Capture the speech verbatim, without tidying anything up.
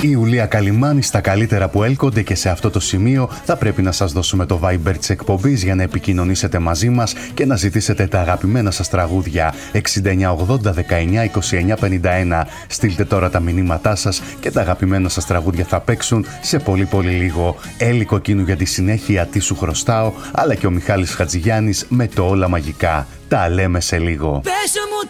Η Ιουλία Καλιμάνη στα καλύτερα που έλκονται, και σε αυτό το σημείο θα πρέπει να σας δώσουμε το Viber της εκπομπής για να επικοινωνήσετε μαζί μας και να ζητήσετε τα αγαπημένα σας τραγούδια. εξήντα εννιά ογδόντα δεκαεννιά είκοσι εννιά πενήντα ένα. Στείλτε τώρα τα μηνύματά σας και τα αγαπημένα σας τραγούδια θα παίξουν σε πολύ πολύ λίγο. Έλλη Κοκκίνου για τη συνέχεια, τι σου χρωστάω, αλλά και ο Μιχάλης Χατζηγιάννης με το Όλα Μαγικά. Τα λέμε σε λίγο. Πες μου